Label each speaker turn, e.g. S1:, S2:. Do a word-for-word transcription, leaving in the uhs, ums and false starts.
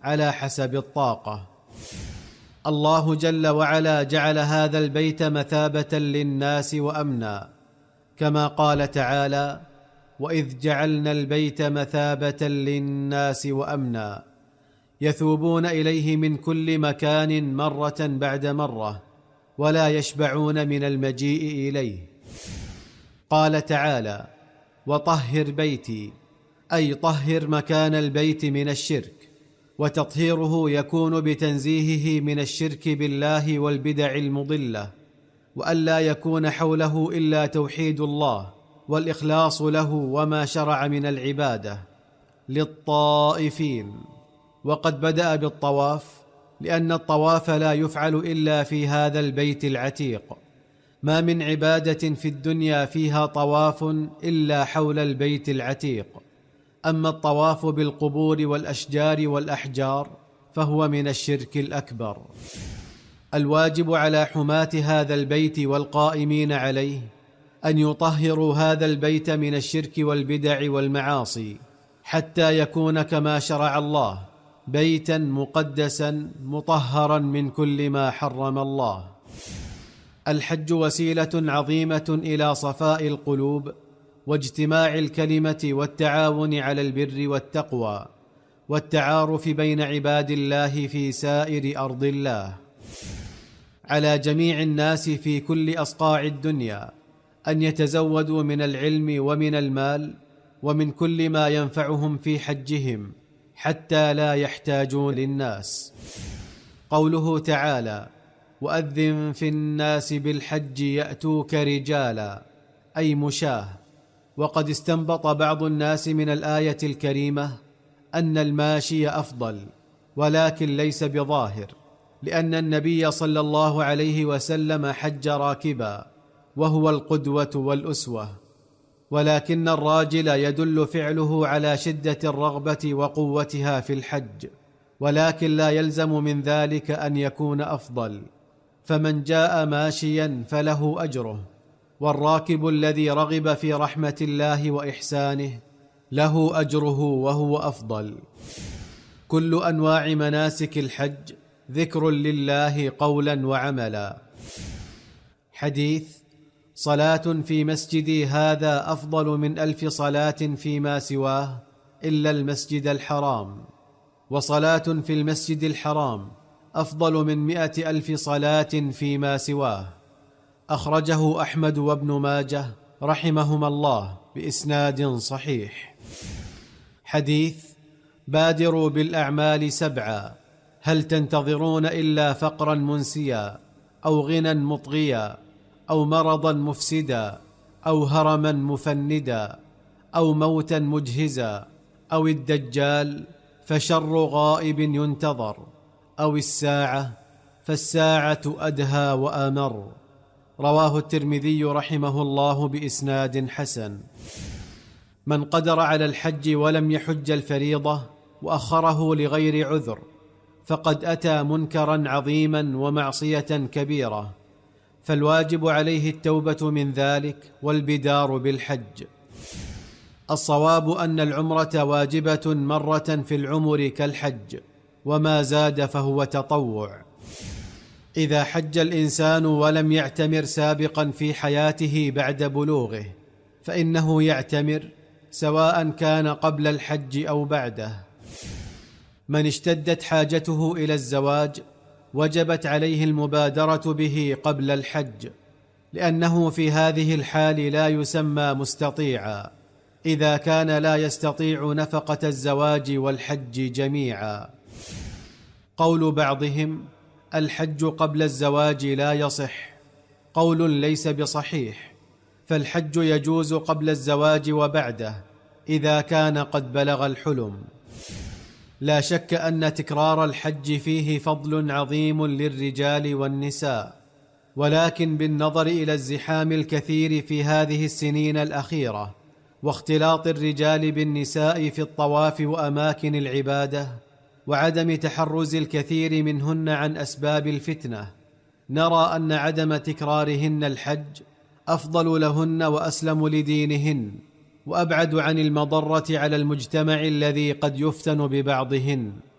S1: على حسب الطاقة. الله جل وعلا جعل هذا البيت مثابة للناس وأمنا، كما قال تعالى: وإذ جعلنا البيت مثابة للناس وأمنا، يثوبون إليه من كل مكان مرة بعد مرة ولا يشبعون من المجيء إليه. قال تعالى: وطهر بيتي، أي طهر مكان البيت من الشرك، وتطهيره يكون بتنزيهه من الشرك بالله والبدع المضلة، وألا يكون حوله إلا توحيد الله والإخلاص له وما شرع من العبادة للطائفين. وقد بدأ بالطواف، لأن الطواف لا يفعل إلا في هذا البيت العتيق. ما من عبادة في الدنيا فيها طواف إلا حول البيت العتيق. أما الطواف بالقبور والأشجار والأحجار فهو من الشرك الأكبر. الواجب على حماة هذا البيت والقائمين عليه أن يطهروا هذا البيت من الشرك والبدع والمعاصي، حتى يكون كما شرع الله، بيتا مقدسا مطهرا من كل ما حرم الله. الحج وسيلة عظيمة إلى صفاء القلوب واجتماع الكلمة والتعاون على البر والتقوى والتعارف بين عباد الله في سائر أرض الله. على جميع الناس في كل أصقاع الدنيا أن يتزودوا من العلم ومن المال ومن كل ما ينفعهم في حجهم، حتى لا يحتاجون للناس. قوله تعالى: وأذن في الناس بالحج يأتوك رجالا، أي مشاه. وقد استنبط بعض الناس من الآية الكريمة أن الماشي أفضل، ولكن ليس بظاهر، لأن النبي صلى الله عليه وسلم حج راكبا، وهو القدوة والأسوة، ولكن الراجل يدل فعله على شدة الرغبة وقوتها في الحج، ولكن لا يلزم من ذلك أن يكون أفضل. فمن جاء ماشيا فله أجره، والراكب الذي رغب في رحمة الله وإحسانه له أجره وهو أفضل. كل أنواع مناسك الحج ذكر لله قولا وعملا. حديث: صلاة في مسجدي هذا أفضل من ألف صلاة فيما سواه إلا المسجد الحرام، وصلاة في المسجد الحرام أفضل من مئة ألف صلاة فيما سواه. أخرجه أحمد وابن ماجه رحمهما الله بإسناد صحيح. حديث: بادروا بالأعمال سبعا، هل تنتظرون إلا فقرا منسيا، أو غنى مطغيا، أو مرضا مفسدا، أو هرما مفندا، أو موتا مجهزا، أو الدجال فشر غائب ينتظر، أو الساعة فالساعة أدهى وأمر. رواه الترمذي رحمه الله بإسناد حسن. من قدر على الحج ولم يحج الفريضة وأخره لغير عذر فقد أتى منكرا عظيما ومعصية كبيرة، فالواجب عليه التوبة من ذلك والبدار بالحج. الصواب أن العمرة واجبة مرة في العمر كالحج، وما زاد فهو تطوع. إذا حج الإنسان ولم يعتمر سابقا في حياته بعد بلوغه فإنه يعتمر سواء كان قبل الحج أو بعده. من اشتدت حاجته إلى الزواج وجبت عليه المبادرة به قبل الحج، لأنه في هذه الحال لا يسمى مستطيعا إذا كان لا يستطيع نفقة الزواج والحج جميعا. قول بعضهم: الحج قبل الزواج لا يصح، قول ليس بصحيح، فالحج يجوز قبل الزواج وبعده إذا كان قد بلغ الحلم. لا شك أن تكرار الحج فيه فضل عظيم للرجال والنساء، ولكن بالنظر إلى الزحام الكثير في هذه السنين الأخيرة واختلاط الرجال بالنساء في الطواف وأماكن العبادة وعدم تحرز الكثير منهن عن أسباب الفتنة، نرى أن عدم تكرارهن الحج أفضل لهن وأسلم لدينهن وأبعد عن المضرة على المجتمع الذي قد يفتن ببعضهن.